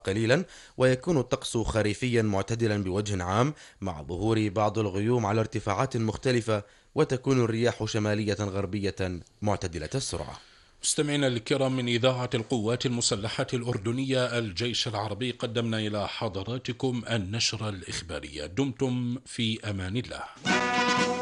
قليلا، ويكون الطقس خريفيا معتدلا بوجه عام مع ظهور بعض الغيوم على ارتفاعات مختلفة، وتكون الرياح شمالية غربية معتدلة السرعة. مستمعينا الكرام، من إذاعة القوات المسلحة الأردنية الجيش العربي، قدمنا إلى حضراتكم النشرة الإخبارية. دمتم في أمان الله.